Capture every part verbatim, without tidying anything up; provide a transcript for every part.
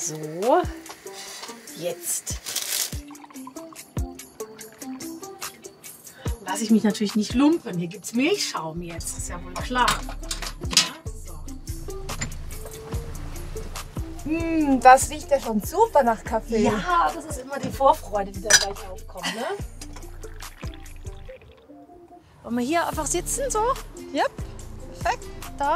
So, jetzt lasse ich mich natürlich nicht lumpen. Hier gibt es Milchschaum jetzt, ist ja wohl klar. Ja, so. Mm, das riecht ja schon super nach Kaffee. Ja, das ist immer die Vorfreude, die da gleich aufkommt. Ne? Wollen wir hier einfach sitzen so? Ja, perfekt. Da.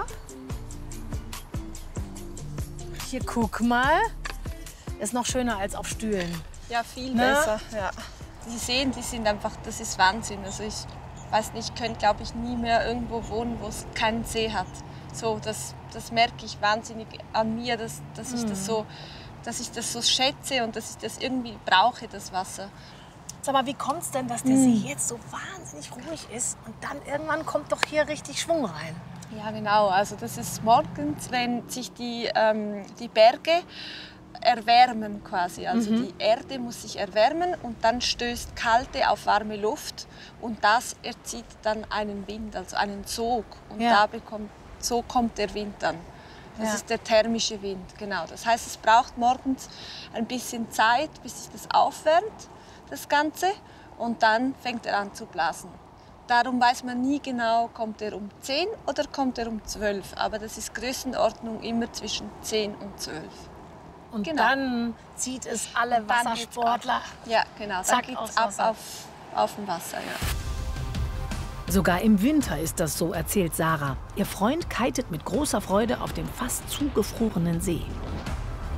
Hier, guck mal. Ist noch schöner als auf Stühlen. Ja, viel Ne? besser. Ja. Die Seen, die sind einfach, das ist Wahnsinn. Also ich weiß nicht, ich könnte, glaube ich, nie mehr irgendwo wohnen, wo es keinen See hat. So, das, das merke ich wahnsinnig an mir, dass, dass, ich das so, dass ich das so schätze und dass ich das irgendwie brauche, das Wasser. Sag mal, wie kommt es denn, dass der See jetzt so wahnsinnig ruhig ist und dann irgendwann kommt doch hier richtig Schwung rein? Ja, genau. Also das ist morgens, wenn sich die, ähm, die Berge erwärmen quasi. Also Mhm. die Erde muss sich erwärmen und dann stößt kalte auf warme Luft und das erzieht dann einen Wind, also einen Sog. Und Ja. da bekommt, so kommt der Wind dann. Das Ja. ist der thermische Wind, genau. Das heißt, es braucht morgens ein bisschen Zeit, bis sich das aufwärmt, das Ganze, und dann fängt er an zu blasen. Darum weiß man nie genau, kommt er um zehn oder kommt er um zwölf. Aber das ist Größenordnung immer zwischen zehn und zwölf. Und Genau. dann zieht es alle Dann geht's Wassersportler. ab. Ja, genau. Zack, Dann aufs geht's ab Wasser. auf, auf dem Wasser. Ja. Sogar im Winter ist das so, erzählt Sarah. Ihr Freund kitet mit großer Freude auf dem fast zugefrorenen See.